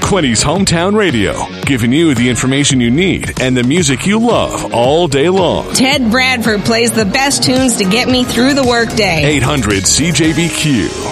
Quinny's Hometown Radio, giving you the information you need and the music you love all day long. Ted Bradford plays the best tunes to get me through the workday. 800 CJBQ.